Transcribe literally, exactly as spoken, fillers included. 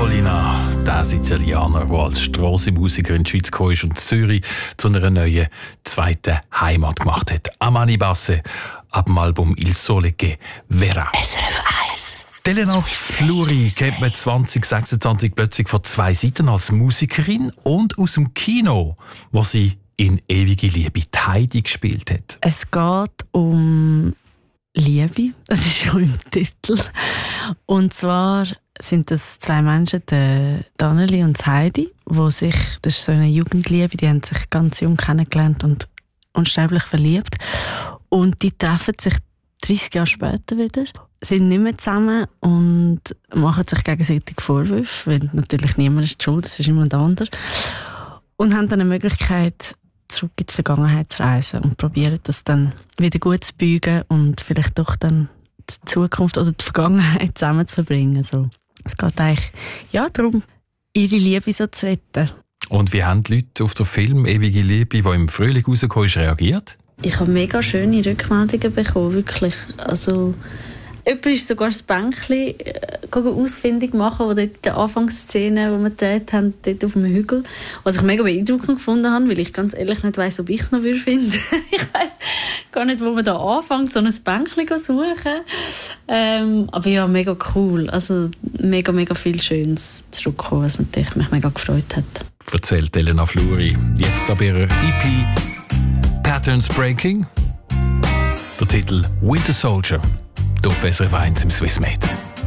Collina, der Sizilianer, der als Strassenmusiker in die Schweiz gekommen ist und Zürich zu einer neuen zweiten Heimat gemacht hat. Amani Basse, ab dem Album Il Sole che Verrà. S R F eins. Elena Fluri kennt man zwanzig sechsundzwanzig plötzlich von zwei Seiten als Musikerin und aus dem Kino, wo sie in «Ewige Liebe» die Heidi gespielt hat. Es geht um Liebe, das ist schon im Titel. Und zwar sind das zwei Menschen, der Danneli und Heidi, wo sich, das ist so eine Jugendliebe, die haben sich ganz jung kennengelernt und unsterblich verliebt. Und die treffen sich dreißig Jahre später wieder, sind nicht mehr zusammen und machen sich gegenseitig Vorwürfe, weil natürlich niemand ist schuld, es ist jemand anderes. Und haben dann eine Möglichkeit, zurück in die Vergangenheit zu reisen und probieren das dann wieder gut zu biegen und vielleicht doch dann die Zukunft oder die Vergangenheit zusammen zu verbringen. So. Es geht eigentlich ja, darum, ihre Liebe so zu retten. Und wie haben die Leute auf den Film «Ewige Liebe», der im Frühling rausgekommen ist, reagiert? Ich habe mega schöne Rückmeldungen bekommen, wirklich. Also, jemand ist sogar das Bänkchen ausfindig machen, wo dort in der Anfangsszene, die wir gedreht haben, dort auf dem Hügel, was ich mega beeindruckend gefunden habe, weil ich ganz ehrlich nicht weiss, ob ich es noch finden würde. Ich weiss gar nicht, wo man da anfängt, so ein Bänkchen zu suchen. Ähm, aber ja, mega cool. Also mega, mega viel Schönes zurückgekommen, was natürlich mich mega gefreut hat. Erzählt Elena Fluri. Jetzt aber ihre E P «Patterns Breaking». Der Titel «Winter Soldier». Auf S R F eins im Swissmade.